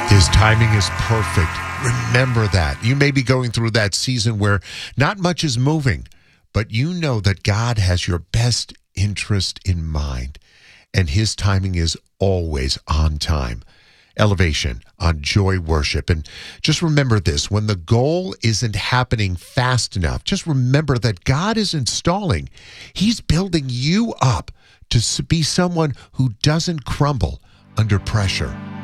His timing is perfect. Remember that. You may be going through that season where not much is moving, but you know that God has your best interest in mind, and his timing is always on time. Elevation on Joy Worship. And just remember this, when the goal isn't happening fast enough, just remember that God is installing. He's building you up to be someone who doesn't crumble under pressure.